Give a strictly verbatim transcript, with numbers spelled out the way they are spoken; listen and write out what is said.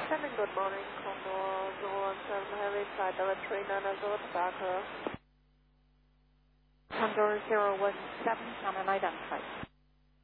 Seven, good morning, Condor zero one seven Heavy Flight Level three nine zero Tobacco. Condor zero one seven, can I identify?